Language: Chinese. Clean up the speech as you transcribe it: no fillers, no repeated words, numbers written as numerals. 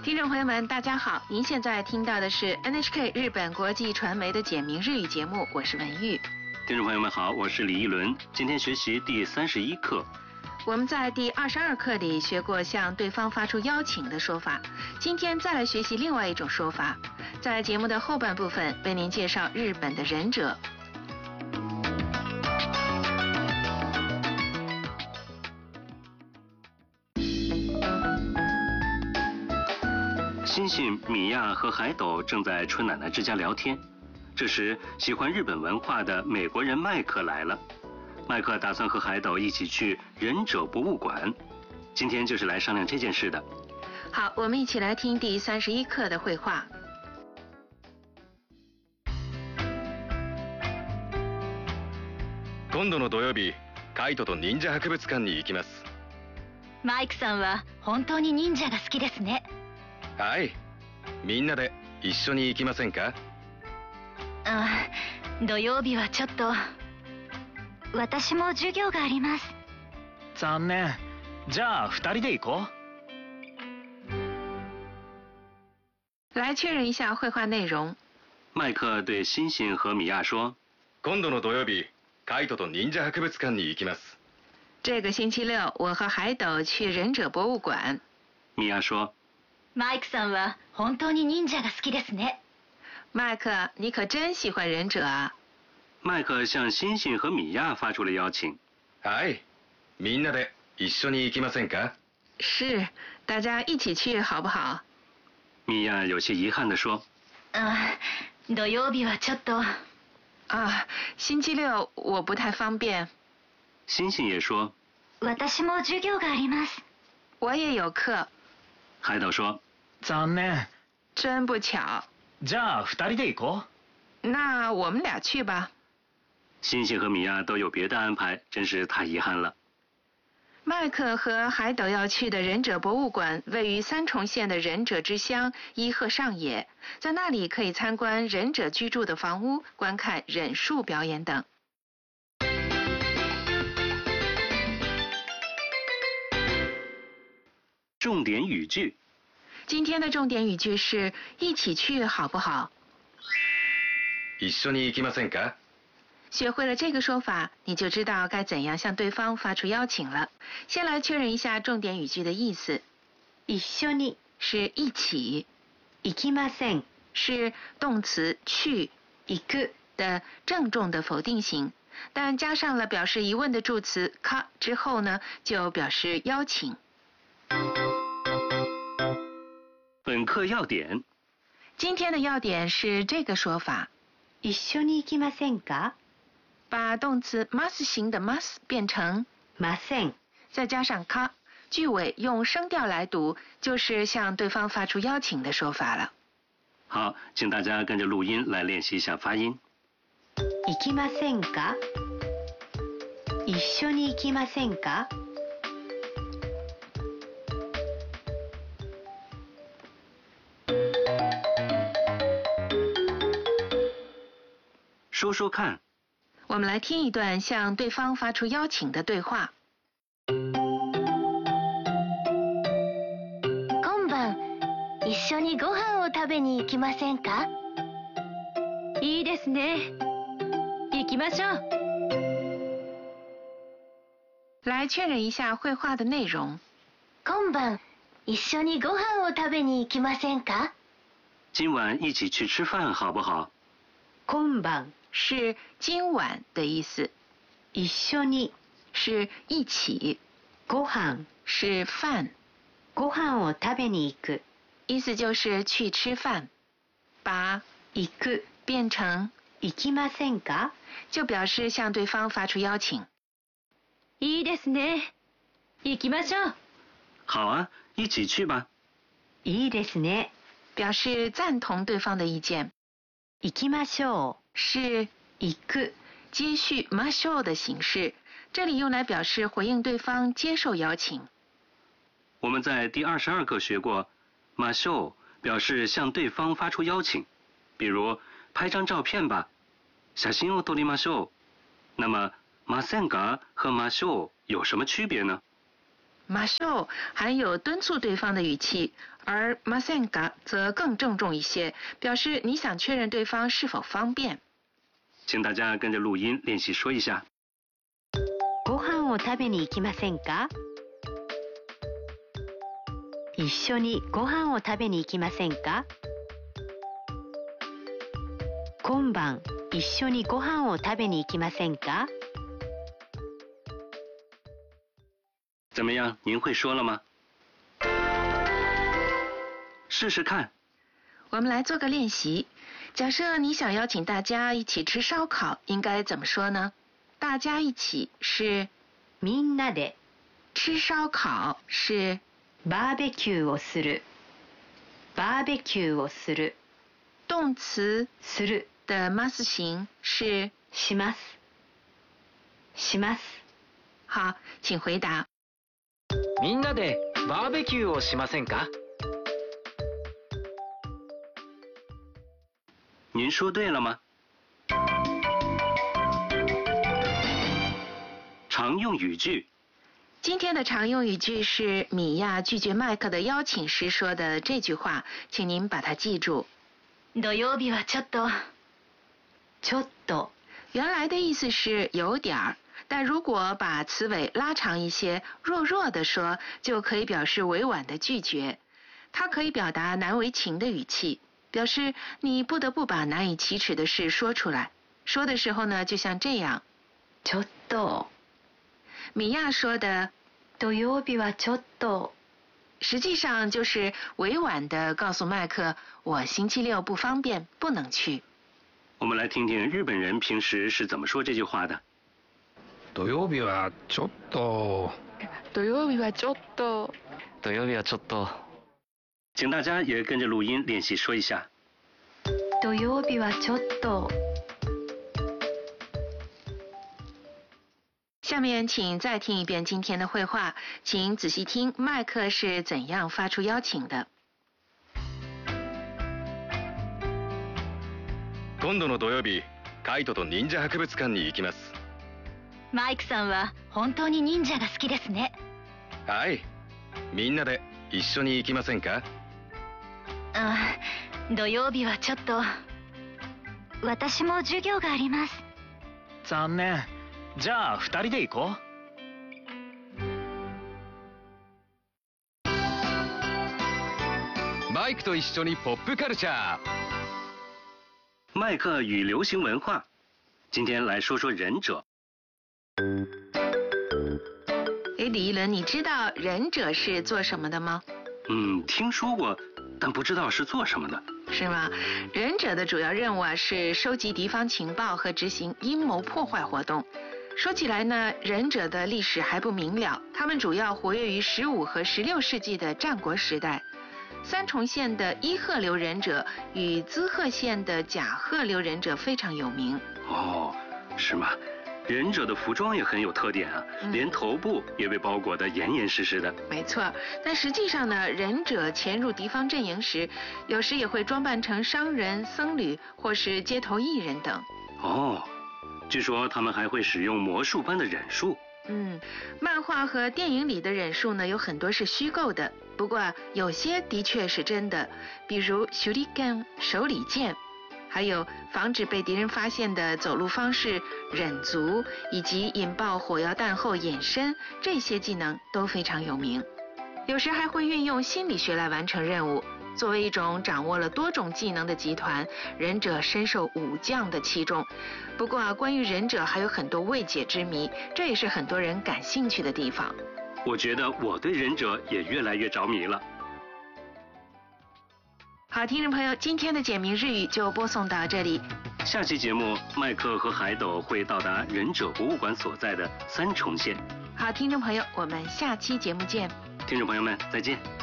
听众朋友们，大家好！您现在听到的是 NHK 日本国际传媒的简明日语节目，我是文玉。 听众朋友们好，我是李一伦。今天学习第31课。 我们在第22课里学过向对方发出邀请的说法，今天再来学习另外一种说法。在节目的后半部分，为您介绍日本的忍者。 星星、米娅和海斗正在春奶奶之家聊天。这时，喜欢日本文化的美国人麦克来了。麦克打算和海斗一起去忍者博物馆，今天就是来商量这件事的。 好，我们一起来听第31课的绘画。 今度の土曜日、カイトと忍者博物館に行きます。 マイクさんは本当に忍者が好きですね。 はい。みんなで一緒に行きませんか？ 土曜日はちょっと。私も授業があります。 残念。じゃあ2人で行こう。来确认一下绘画内容。 麦克对星星和米娅说：“ 今度の土曜日、カイトと忍者博物館に行きます。” 这个星期六，我和海斗去忍者博物馆。 米娅说：“ マイクさんは本当に忍者が好きですね。” 麦克，你可真喜欢忍者啊！ 麦克向星星和米娅发出了邀请。 はい。みんなで一緒に行きませんか？ 是，大家一起去好不好？ 米娅有些遗憾地说：“ 土曜日はちょっと。” 星期六我不太方便。 星星也说：“ 私も授業があります。” 我也有课。 海斗说：“ 残念。 真不巧。 じゃあ2人で行こう。那我们俩去吧。 星星和米娅都有别的安排，真是太遗憾了。 麦克和海斗要去的忍者博物馆位于三重县的忍者之乡伊贺上野，在那里可以参观忍者居住的房屋，观看忍术表演等。 重点语句。 今天的重点语句是一起去好不好？ 一緒に行きませんか？ 学会了这个说法，你就知道该怎样向对方发出邀请了。先来确认一下重点语句的意思。一緒に是一起，行きません是动词去行く的郑重的否定型，但加上了表示疑问的助词か之後呢，就表示邀请。 本课要点。 今天的要点是这个说法。一緒に行きませんか？把动词 mas 型的 mas 变成 masen， 再加上か，句尾用声调来读，就是向对方发出邀请的说法了。 好，请大家跟着录音来练习一下发音。 行きませんか？一緒に行きませんか？ 说说看。 我们来听一段向对方发出邀请的对话。 今晩一緒にご飯を食べに行きませんか？いいですね。行きましょう。 来确认一下绘画的内容。 今晩一緒にご飯を食べに行きませんか？ 今晚一起去吃饭好不好？ 今晩是今晚的意思，一緒に是一起，ご飯是饭，ご飯を食べに行く，意思就是去吃饭。把行く变成行きませんか，就表示向对方发出邀请。 いいですね。行きましょう。 好啊，一起去吧。 いいですね，表示赞同对方的意见。行きましょう是行く接续ましょう的形式，这里用来表示回应对方接受邀请。 我们在第22课学过，ましょう表示向对方发出邀请，比如拍张照片吧，写真を撮りましょう。那么ませんか和ましょう有什么区别呢？ 马秀含有敦促对方的语气，而马森嘎则更郑重一些，表示你想确认对方是否方便。 请大家跟着录音练习说一下。 ご飯を食べに行きませんか？一緒にご飯を食べに行きませんか？今晩一緒にご飯を食べに行きませんか？ 怎么样，您会说了吗？试试看。 我们来做个练习。假设你想邀请大家一起吃烧烤，应该怎么说呢？大家一起是みんなで。 吃烧烤是バーベキューをする。バーベキューをする。 动词する的ます形是します。します。 好，请回答。 みんなでバーベキューをしませんか？ 您说对了吗？常用语句。 今天的常用语句是米娅拒绝麦克的邀请时说的这句话，请您把它记住。 土曜日はちょっと。ちょっと。 原来的意思是有点儿，但如果把词尾拉长一些，弱弱的说，就可以表示委婉的拒绝。它可以表达难为情的语气，表示你不得不把难以启齿的事说出来。说的时候呢，就像这样。 ちょっと。 米娅说的土曜日はちょっと。 实际上就是委婉地告訴麦克，我星期六不方便，不能去。 我们来听听日本人平时是怎么说这句话的。 土曜日はちょっと。 土曜日はちょっと。 土曜日はちょっと。 请大家也跟着录音练习说一下。 土曜日はちょっと。 下面请再听一遍今天的会话，请仔细听麦克是怎样发出邀请的。 今度の土曜日、カイトと忍者博物館に行きます。 マイクさんは本当に忍者が好きですね。 はい。みんなで一緒に行きませんか？ 土曜日はちょっと。私も授業があります。 残念。じゃあ2人で行こう。マイクと一緒にポップカルチャー。 麦克与流行文化，今天来说说忍者。 李一伦，你知道忍者是做什么的吗？ 听说过，但不知道是做什么的。 是吗？忍者的主要任务是收集敌方情报和执行阴谋破坏活动。说起来呢，忍者的历史还不明了，他们主要活跃于15和16世纪的战国时代。三重县的伊贺流忍者与滋贺县的甲贺流忍者非常有名。 哦，是吗？忍者的服装也很有特点啊，连头部也被包裹得严严实实的。 没错，但实际上呢，忍者潜入敌方阵营时，有时也会装扮成商人、僧侣或是街头艺人等。 哦，据说他们还会使用魔术般的忍术。 漫画和电影里的忍术呢，有很多是虚构的，不过有些的确是真的，比如shuriken手里剑，还有防止被敌人发现的走路方式、忍足，以及引爆火药弹后隐身，这些技能都非常有名。有时还会运用心理学来完成任务。作为一种掌握了多种技能的集团，忍者深受武将的器重。不过关于忍者还有很多未解之谜，这也是很多人感兴趣的地方。 我觉得我对忍者也越来越着迷了。 好，听众朋友，今天的简明日语就播送到这里。 下期节目，麦克和海斗会到达忍者博物馆所在的三重县。 好，听众朋友，我们下期节目见。 听众朋友们，再见。